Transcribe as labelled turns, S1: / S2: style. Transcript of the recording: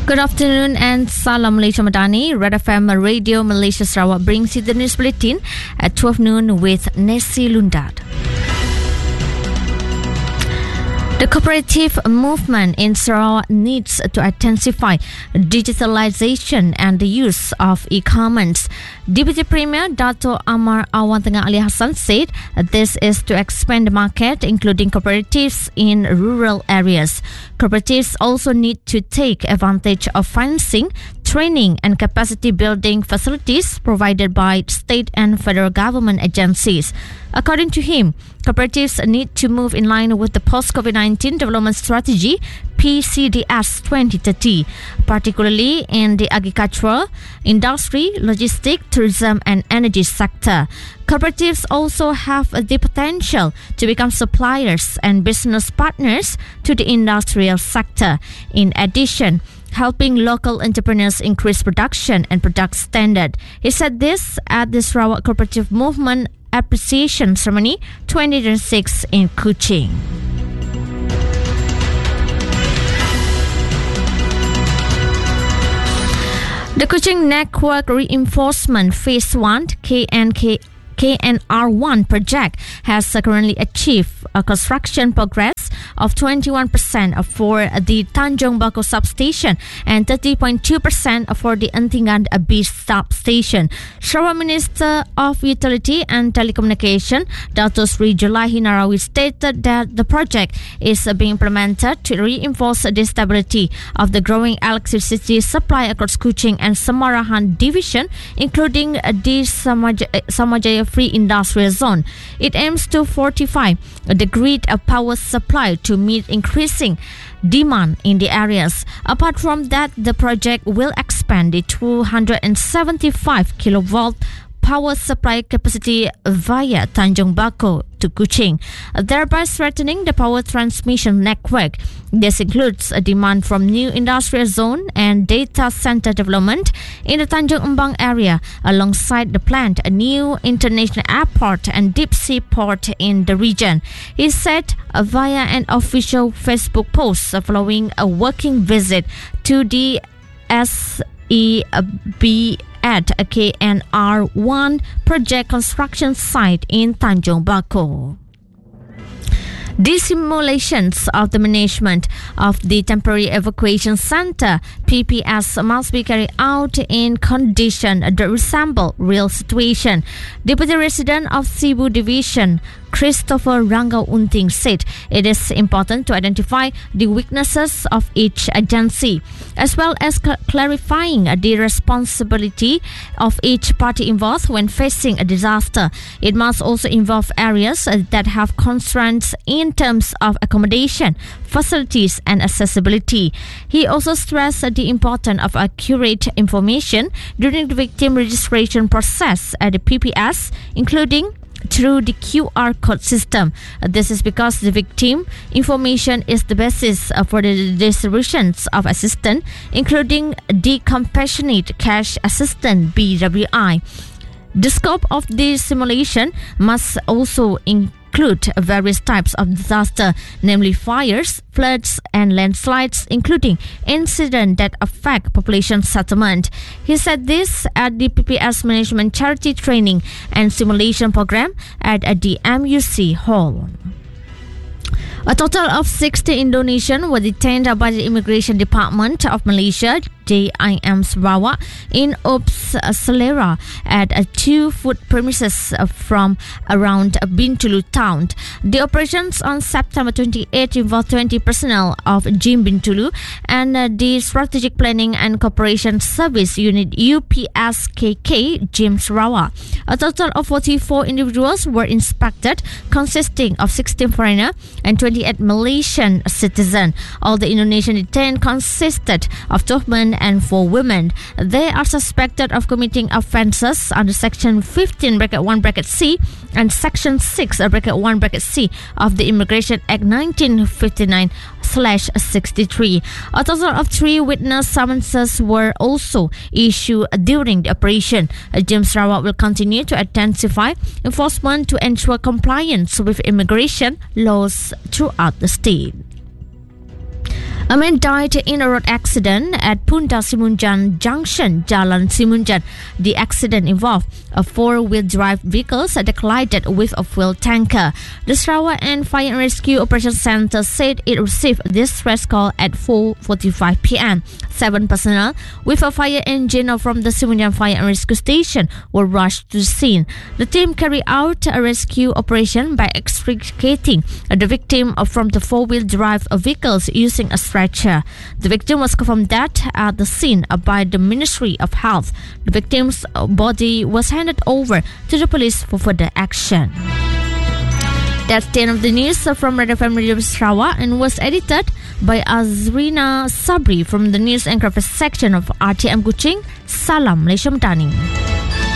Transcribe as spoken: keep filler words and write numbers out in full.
S1: Good afternoon and Salam Malaysia Madani. Red F M Radio Malaysia Sarawak brings you the news bulletin at twelve noon with Nessie Lundad. The cooperative movement in Sarawak needs to intensify digitalization and the use of e-commerce. Deputy Premier Dato' Amar Awan Tengah Ali Hassan said this is to expand the market, including cooperatives in rural areas. Cooperatives also need to take advantage of financing, training and capacity building facilities provided by state and federal government agencies. According to him, cooperatives need to move in line with the post-COVID nineteen development strategy P C D S twenty thirty, particularly in the agricultural, industry, logistics, tourism and energy sector. Cooperatives also have the potential to become suppliers and business partners to the industrial sector. In addition, helping local entrepreneurs increase production and product standard. He said this at the Sarawak Cooperative Movement Appreciation Ceremony twenty twenty-six in Kuching. The Kuching Network Reinforcement Phase one K N K K N R one project has currently achieved a construction progress of twenty-one percent for the Tanjung Bako substation and thirty point two percent for the Entingan B substation. Sarawak Minister of Utility and Telecommunication, Dato' Sri Julahi Narawi, stated that the project is being implemented to reinforce the stability of the growing electricity supply across Kuching and Samarahan division, including the Samajaya Free Industrial Zone. It aims to fortify the grid of power supply to meet increasing demand in the areas. Apart from that, the project will expand the two hundred seventy-five kilovolt power supply capacity via Tanjung Bako to Kuching, thereby strengthening the power transmission network. This includes a demand from new industrial zone and data center development in the Tanjung Umbang area, alongside the planned a new international airport and deep sea port in the region. He said uh, via an official Facebook post uh, following a working visit to the S E B at a K N R one project construction site in Tanjung Bako. The simulations of the management of the Temporary Evacuation Centre P P S must be carried out in conditions that resemble real situation. Deputy Resident of Sibu Division Christopher Rangau Unting said it is important to identify the weaknesses of each agency, as well as cl- clarifying the responsibility of each party involved when facing a disaster. It must also involve areas that have constraints in terms of accommodation, facilities and accessibility. He also stressed the importance of accurate information during the victim registration process at the P P S, including through the Q R code system. This is because the victim information is the basis for the distributions of assistance, including the Compassionate Cash Assistance B W I. The scope of the simulation must also include various types of disaster, namely fires, floods and landslides, including incidents that affect population settlement. He said this at the P P S Management Charity Training and Simulation Program at the M U C Hall. A total of sixty Indonesians were detained by the Immigration Department of Malaysia, J I M Sarawak, in Ops Selera at uh, two food premises uh, from around uh, Bintulu town. The operations on September twenty-eighth involved twenty personnel of Jim Bintulu and uh, the Strategic Planning and Cooperation Service Unit U P S K K Jim Sarawak. A total of forty-four individuals were inspected, consisting of sixteen foreigners and twenty-eight Malaysian citizens. All the Indonesian detained consisted of twelve men and four women. They are suspected of committing offences under Section fifteen bracket one bracket C and Section six bracket one bracket C of the Immigration Act nineteen fifty-nine slash sixty-three. A total of three witness summonses were also issued during the operation. Jim Sarawak will continue to intensify enforcement to ensure compliance with immigration laws throughout the state. A man died in a road accident at Punta Simunjan Junction, Jalan Simunjan. The accident involved a four-wheel drive vehicle that collided with a fuel tanker. The Sarawak and Fire and Rescue Operations Center said it received this distress call at four forty-five p.m. Seven personnel with a fire engine from the Simunjan Fire and Rescue Station were rushed to the scene. The team carried out a rescue operation by extricating the victim from the four-wheel drive vehicles using a stretcher. The victim was confirmed dead at the scene by the Ministry of Health. The victim's body was handed over to the police for further action. That's the end of the news from Radio F M Radio Sarawak and was edited by Azrina Sabri from the News and Craft section of R T M Kuching. Salam Malaysia Madani.